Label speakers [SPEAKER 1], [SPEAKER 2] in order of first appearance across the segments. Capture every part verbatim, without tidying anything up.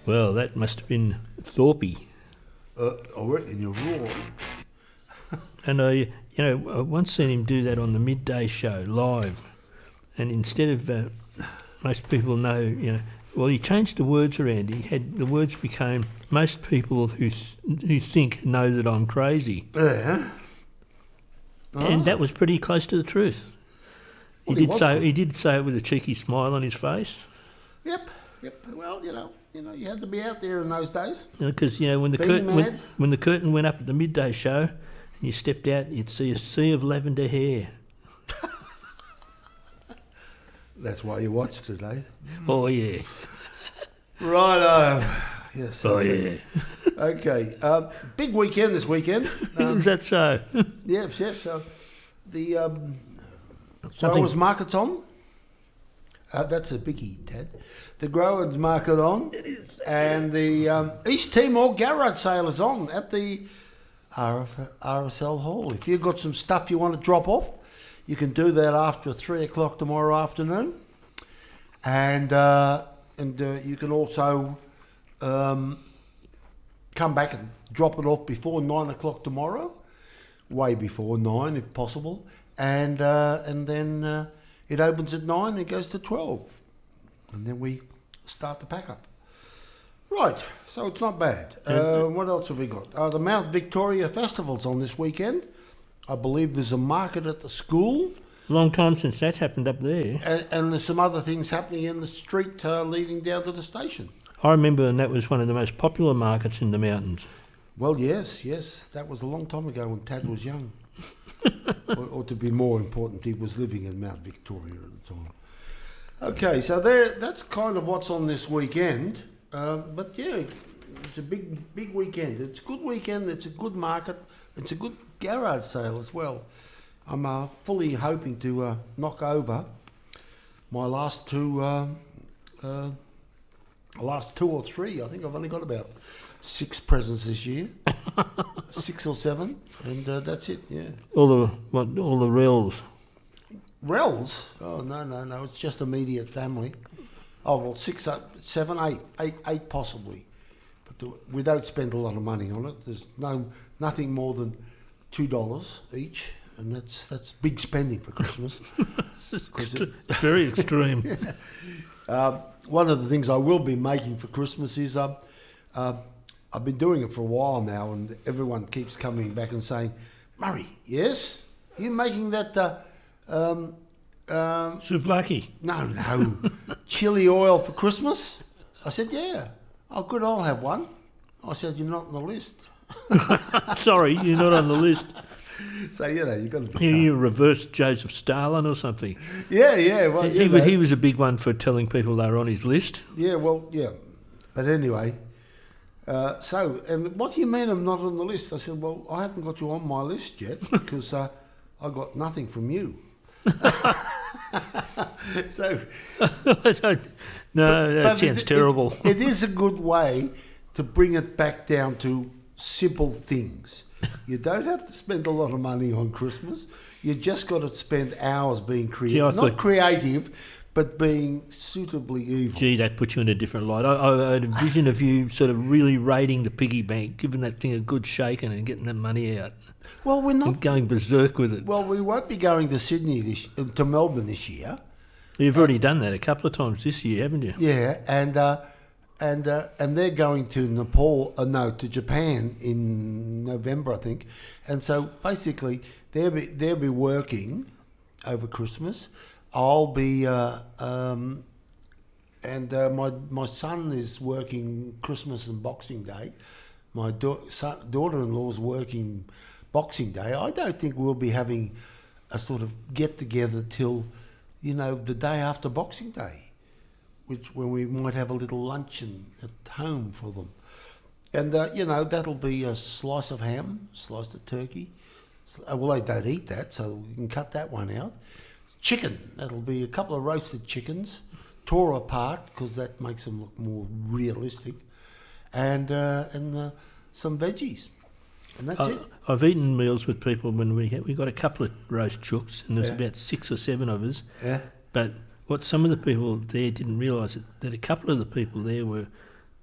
[SPEAKER 1] Well, that must have been Thorpe.
[SPEAKER 2] Uh, I reckon you're wrong.
[SPEAKER 1] And I, you know, I once seen him do that on the midday show live, and instead of uh, most people know, you know, well, he changed the words around. He had the words became most people who th- who think know that I'm crazy.
[SPEAKER 2] Yeah. Oh.
[SPEAKER 1] And that was pretty close to the truth. He
[SPEAKER 2] Well, he
[SPEAKER 1] did
[SPEAKER 2] was
[SPEAKER 1] say
[SPEAKER 2] good.
[SPEAKER 1] he did say it with a cheeky smile on his face.
[SPEAKER 2] Yep. Yep. Well, you know, you know, you had to be out there in those days.
[SPEAKER 1] Because you know when the
[SPEAKER 2] Being
[SPEAKER 1] curtain when,
[SPEAKER 2] mad.
[SPEAKER 1] when the curtain went up at the midday show, and you stepped out, you'd see a sea of lavender hair.
[SPEAKER 2] That's why you watched today.
[SPEAKER 1] Oh yeah,
[SPEAKER 2] Righto. Yes.
[SPEAKER 1] oh yeah.
[SPEAKER 2] Okay. Um, big weekend this weekend. Um,
[SPEAKER 1] Is that so?
[SPEAKER 2] yes, yes. So the um,
[SPEAKER 1] Something-
[SPEAKER 2] growers market's on. Uh, that's a biggie, Tad. The growers market on, and the um, East Timor garage sale is on at the R F, R S L Hall. If you've got some stuff you want to drop off, you can do that after three o'clock tomorrow afternoon, and uh, and uh, you can also um, come back and drop it off before nine o'clock tomorrow, way before nine if possible, and uh, and then uh, it opens at nine. It goes to twelve, and then we start the pack up. Right, so it's not bad. Uh, what else have we got? Uh, the Mount Victoria Festival's on this weekend. I believe there's a market at the school,
[SPEAKER 1] Long time since that happened up there.
[SPEAKER 2] and, and there's some other things happening in the street uh, leading down to the station.
[SPEAKER 1] I remember, and that was one of the most popular markets in the mountains.
[SPEAKER 2] Well, yes, yes, that was a long time ago when Tad was young. or, or to be more important, he was living in Mount Victoria at the time. Okay, so there, that's kind of what's on this weekend. Uh, but yeah, it's a big, big weekend. It's a good weekend. It's a good market. It's a good garage sale as well. I'm uh, fully hoping to uh, knock over my last two, uh, uh, last two or three. I think I've only got about six presents this year, six or seven, and uh, that's it. Yeah.
[SPEAKER 1] All the what? All the reels.
[SPEAKER 2] Rels? Oh no, no, no! It's just immediate family. Oh well, six, uh, seven, eight, eight, eight possibly. But the, we don't spend a lot of money on it. There's no nothing more than two dollars each, and that's that's big spending for Christmas.
[SPEAKER 1] It's
[SPEAKER 2] 'Cause
[SPEAKER 1] ext-
[SPEAKER 2] it-
[SPEAKER 1] it's very extreme.
[SPEAKER 2] Um, one of the things I will be making for Christmas is um, uh, I've been doing it for a while now, and everyone keeps coming back and saying, "Murray, yes, you making that?" Uh, um, um,
[SPEAKER 1] Souvlaki.
[SPEAKER 2] no, no, chili oil for Christmas. I said, "Yeah." Oh, good, I'll have one. I said, "You're not on the list."
[SPEAKER 1] Sorry, you're not on the list.
[SPEAKER 2] So you know, you got to.
[SPEAKER 1] You, you reversed Joseph Stalin or something.
[SPEAKER 2] Yeah, yeah. Well,
[SPEAKER 1] He,
[SPEAKER 2] you
[SPEAKER 1] was,
[SPEAKER 2] know.
[SPEAKER 1] he was a big one for telling people they were on his list.
[SPEAKER 2] Yeah, well, yeah. But anyway, uh, so, and what do you mean I'm not on the list? I said, well, I haven't got you on my list yet because uh, I got nothing from you. so,
[SPEAKER 1] I don't, no, that
[SPEAKER 2] but
[SPEAKER 1] sounds
[SPEAKER 2] it-
[SPEAKER 1] terrible.
[SPEAKER 2] It, it is a good way to bring it back down to simple things. You don't have to spend a lot of money on Christmas. You just got to spend hours being creative.
[SPEAKER 1] Gee, I
[SPEAKER 2] Not
[SPEAKER 1] thought-
[SPEAKER 2] creative, but being suitably evil.
[SPEAKER 1] Gee, that puts you in a different light. I, I had a vision of you sort of really raiding the piggy bank, giving that thing a good shaking and getting that money out
[SPEAKER 2] Well, we're not
[SPEAKER 1] and going berserk with it.
[SPEAKER 2] Well, we won't be going to Sydney this uh, to Melbourne this year.
[SPEAKER 1] You've already done that a couple of times this year, haven't you?
[SPEAKER 2] Yeah, and uh, and uh, and they're going to Nepal. Uh, no, to Japan in November, I think. And so basically, they'll be they'll be working over Christmas. I'll be uh, um, and uh, my my son is working Christmas and Boxing Day. My da- son, daughter-in-law's working Boxing Day. I don't think we'll be having a sort of get together till, you know, the day after Boxing Day, which when we might have a little luncheon at home for them. And, uh, you know, that'll be a slice of ham, slice of turkey. S- uh, Well, they don't eat that, so we can cut that one out. Chicken, that'll be a couple of roasted chickens, tore apart because that makes them look more realistic, and uh, and uh, some veggies. And that's
[SPEAKER 1] I,
[SPEAKER 2] it.
[SPEAKER 1] I've eaten meals with people when we we got a couple of roast chooks, and there's
[SPEAKER 2] Yeah.
[SPEAKER 1] about six or seven of us.
[SPEAKER 2] Yeah.
[SPEAKER 1] But what some of the people there didn't realise that, that a couple of the people there were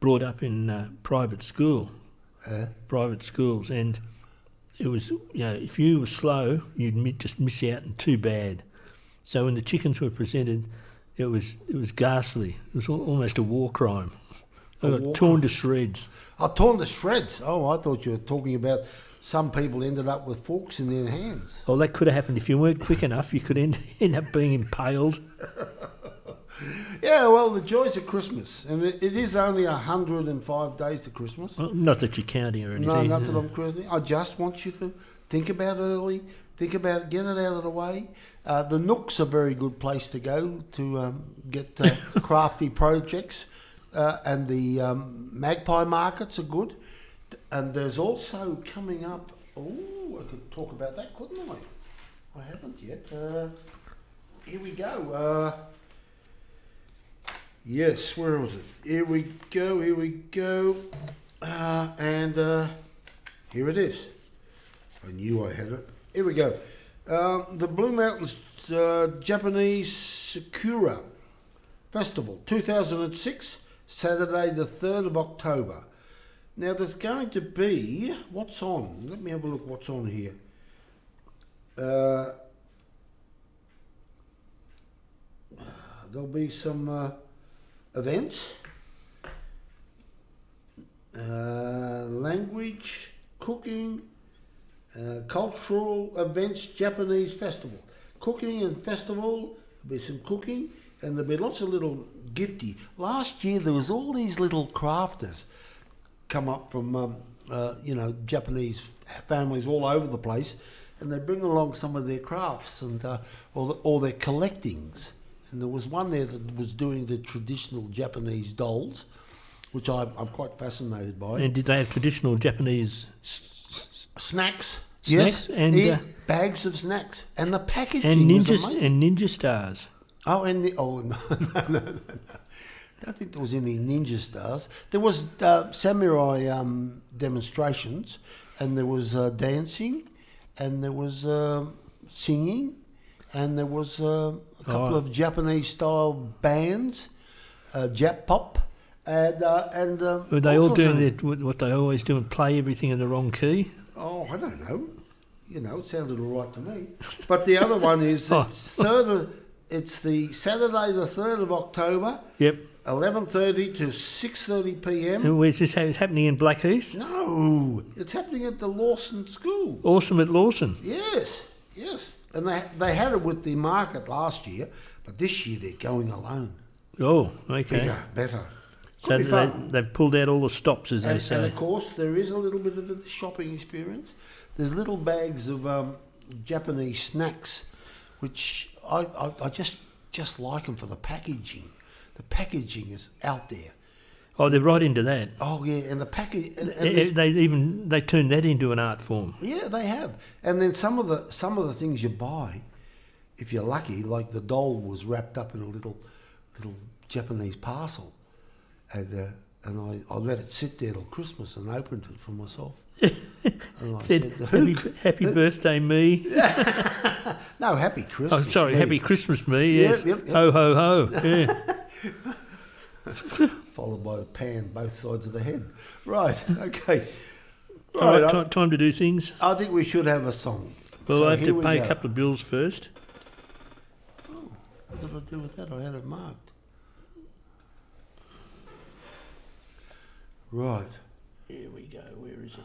[SPEAKER 1] brought up in uh, private school,
[SPEAKER 2] Uh,
[SPEAKER 1] private schools, and it was, you know, if you were slow, you'd mi- just miss out and too bad. So when the chickens were presented, it was it was ghastly. It was al- almost a war crime. They
[SPEAKER 2] A
[SPEAKER 1] got
[SPEAKER 2] war
[SPEAKER 1] torn to shreds.
[SPEAKER 2] I torn to shreds. Oh, I thought you were talking about some people ended up with forks in their hands.
[SPEAKER 1] Well, that could have happened if you weren't quick enough. You could end, end up being impaled.
[SPEAKER 2] Yeah, well, the joys of Christmas, and it, it is only one hundred and five days to Christmas.
[SPEAKER 1] Well, not that you're counting or
[SPEAKER 2] No,
[SPEAKER 1] anything.
[SPEAKER 2] not that I'm crazy. I just want you to think about it early, think about it, get it out of the way. Uh, the Nook's a very good place to go to um, get uh, crafty projects, uh, and the um, Magpie markets are good. And there's also coming up. Oh, I could talk about that, couldn't I? I haven't yet. Uh, here we go. Uh, yes, where was it? Here we go. Here we go. Uh, and uh, here it is. I knew I had it. Here we go. Um, the Blue Mountains uh, Japanese Sakura Festival, two thousand six, Saturday the third of October. Now there's going to be, what's on? Let me have a look what's on here. Uh, there'll be some uh, events, uh, language, cooking, uh, cultural events, Japanese festival. Cooking and festival, there'll be some cooking, and there'll be lots of little gifty. Last year there was all these little crafters come up from, um, uh, you know, Japanese families all over the place, and they bring along some of their crafts and uh, or, the, or their collectings. And there was one there that was doing the traditional Japanese dolls, which I, I'm quite fascinated by.
[SPEAKER 1] And did they have traditional Japanese s- s-
[SPEAKER 2] Snacks,
[SPEAKER 1] Snacks
[SPEAKER 2] yes,
[SPEAKER 1] and,
[SPEAKER 2] yeah,
[SPEAKER 1] uh,
[SPEAKER 2] bags of snacks, and the packaging
[SPEAKER 1] and
[SPEAKER 2] was
[SPEAKER 1] ninja
[SPEAKER 2] amazing.
[SPEAKER 1] and ninja stars?
[SPEAKER 2] Oh, and the, oh no, no, no, no, no. I don't think there was any ninja stars. There was uh, samurai um, demonstrations, and there was uh, dancing, and there was uh, singing, and there was uh, a couple
[SPEAKER 1] Oh.
[SPEAKER 2] of Japanese-style bands, uh, Jap pop, and and, uh, and uh,
[SPEAKER 1] Were they all
[SPEAKER 2] sorts
[SPEAKER 1] doing
[SPEAKER 2] of-
[SPEAKER 1] their, what what they always do and play everything in the wrong key?
[SPEAKER 2] Oh, I don't know. You know, it sounded all right to me. But the other one is
[SPEAKER 1] Oh.
[SPEAKER 2] it's third. Of, it's the Saturday, the third of October.
[SPEAKER 1] Yep.
[SPEAKER 2] eleven thirty to six thirty p m.
[SPEAKER 1] And where's this ha- happening in Blackheath?
[SPEAKER 2] No, it's happening at the Lawson School.
[SPEAKER 1] Awesome at Lawson.
[SPEAKER 2] Yes, yes. And they they had it with the market last year, but this year they're going alone.
[SPEAKER 1] Oh, okay.
[SPEAKER 2] Bigger, better.
[SPEAKER 1] So
[SPEAKER 2] Could be
[SPEAKER 1] they,
[SPEAKER 2] fun.
[SPEAKER 1] they've pulled out all the stops, as they
[SPEAKER 2] And, and
[SPEAKER 1] say.
[SPEAKER 2] of course, there is a little bit of a shopping experience. There's little bags of um, Japanese snacks, which I, I, I just just like them for the packaging. The packaging is out there.
[SPEAKER 1] Oh, they're right into that.
[SPEAKER 2] Oh yeah, and the package. And, and
[SPEAKER 1] Eh,
[SPEAKER 2] there's-
[SPEAKER 1] They even they turned that into an art form.
[SPEAKER 2] Yeah, they have. And then some of the some of the things you buy, if you're lucky, like the doll was wrapped up in a little little Japanese parcel, and uh, and I, I let it sit there till Christmas and opened it for myself. And I
[SPEAKER 1] Said,
[SPEAKER 2] said,
[SPEAKER 1] happy,
[SPEAKER 2] "Who-
[SPEAKER 1] happy birthday, me.
[SPEAKER 2] no, happy Christmas.
[SPEAKER 1] Oh, sorry,
[SPEAKER 2] me."
[SPEAKER 1] happy Christmas, me. Yes.
[SPEAKER 2] Yep, yep, yep.
[SPEAKER 1] Ho, ho, ho. Yeah.
[SPEAKER 2] Followed by the pan, both sides of the head. Right, okay.
[SPEAKER 1] All right,
[SPEAKER 2] Right,
[SPEAKER 1] ti- time to do things.
[SPEAKER 2] I, I think we should have a song.
[SPEAKER 1] Well,
[SPEAKER 2] So
[SPEAKER 1] I have
[SPEAKER 2] here
[SPEAKER 1] to
[SPEAKER 2] we
[SPEAKER 1] pay
[SPEAKER 2] go.
[SPEAKER 1] a couple of bills first.
[SPEAKER 2] What did I do with that? I had it marked. Right.
[SPEAKER 1] Here we go. Where is it?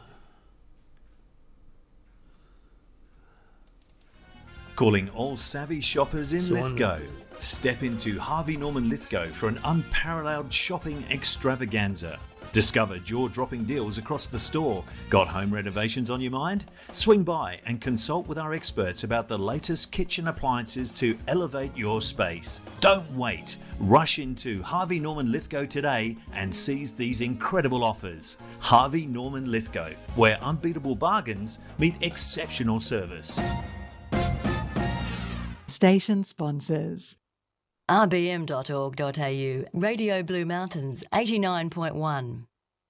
[SPEAKER 3] Calling all savvy shoppers in
[SPEAKER 1] So on-
[SPEAKER 3] Lithgow. Step into Harvey Norman Lithgow for an unparalleled shopping extravaganza. Discover jaw-dropping deals across the store. Got home renovations on your mind? Swing by and consult with our experts about the latest kitchen appliances to elevate your space. Don't wait. Rush into Harvey Norman Lithgow today and seize these incredible offers. Harvey Norman Lithgow, where unbeatable bargains meet exceptional service.
[SPEAKER 4] Station sponsors.
[SPEAKER 5] r b m dot org dot a u, Radio Blue Mountains, eighty-nine point one.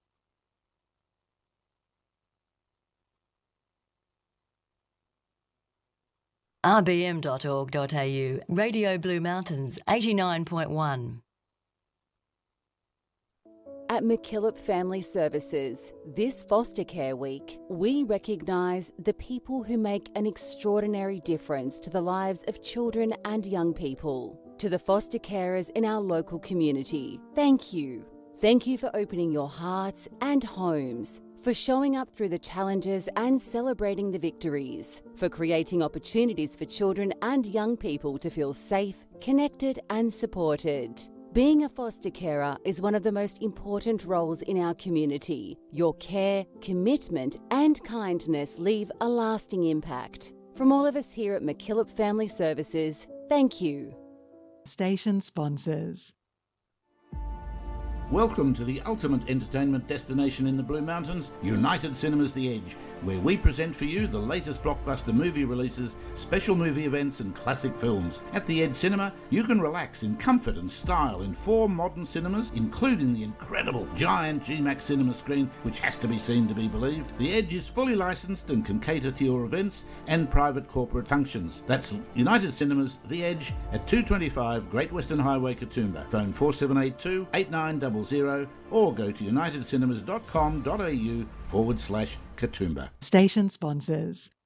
[SPEAKER 5] r b m dot org dot a u, Radio Blue Mountains, eighty-nine point one.
[SPEAKER 6] At MacKillop Family Services, this Foster Care Week, we recognise the people who make an extraordinary difference to the lives of children and young people. To the foster carers in our local community, thank you. Thank you for opening your hearts and homes, for showing up through the challenges and celebrating the victories, for creating opportunities for children and young people to feel safe, connected and supported. Being a foster carer is one of the most important roles in our community. Your care, commitment and kindness leave a lasting impact. From all of us here at MacKillop Family Services, thank you.
[SPEAKER 4] Station sponsors.
[SPEAKER 7] Welcome to the ultimate entertainment destination in the Blue Mountains, United Cinemas The Edge, where we present for you the latest blockbuster movie releases, special movie events and classic films. At The Edge Cinema, you can relax in comfort and style in four modern cinemas, including the incredible giant G MAX cinema screen, which has to be seen to be believed. The Edge is fully licensed and can cater to your events and private corporate functions. That's United Cinemas The Edge at two twenty-five Great Western Highway, Katoomba. Phone four seven eight two, eight nine zero zero or go to unitedcinemas.com.au forward slash Katoomba.
[SPEAKER 4] Station sponsors.